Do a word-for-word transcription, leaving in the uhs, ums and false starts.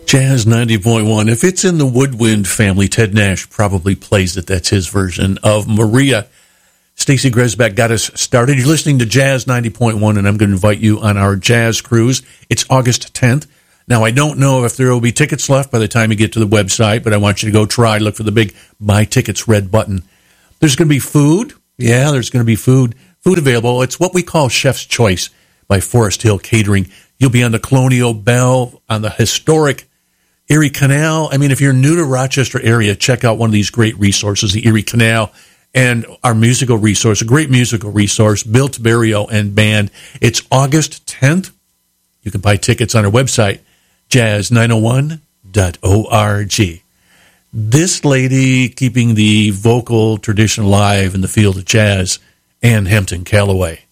Jazz ninety point one. If it's in the woodwind family, Ted Nash probably plays it. That's his version of Maria. Stacey Gresbeck got us started. You're listening to Jazz ninety point one, and I'm going to invite you on our jazz cruise. It's August tenth. Now, I don't know if there will be tickets left by the time you get to the website, but I want you to go try. Look for the big Buy Tickets red button. There's going to be food. Yeah, there's going to be food. Food available. It's what we call Chef's Choice by Forest Hill Catering. You'll be on the Colonial Bell, on the historic Erie Canal. I mean, if you're new to Rochester area, check out one of these great resources, the Erie Canal, and our musical resource, a great musical resource, Bill Tiberio and Band. It's August tenth. You can buy tickets on our website, jazz nine oh one dot org. This lady keeping the vocal tradition alive in the field of jazz, Ann Hampton Callaway.